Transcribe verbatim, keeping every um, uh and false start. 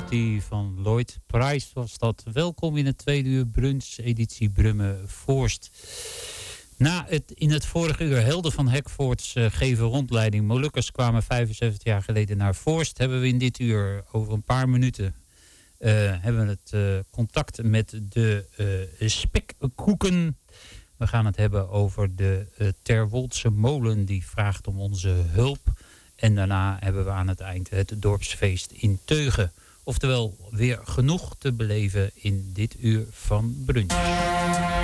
Property van Lloyd Price was dat. Welkom in het tweede uur brunch, editie Brummen-Voorst. Na het in het vorige uur Helden van Hekvoorts uh, geven rondleiding. Molukkers kwamen vijfenzeventig jaar geleden naar Voorst. Hebben we in dit uur over een paar minuten uh, hebben we het uh, contact met de uh, spekkoeken. We gaan het hebben over de uh, Terwoldse molen die vraagt om onze hulp. En daarna hebben we aan het eind het dorpsfeest in Teugen. Oftewel weer genoeg te beleven in dit uur van brunch.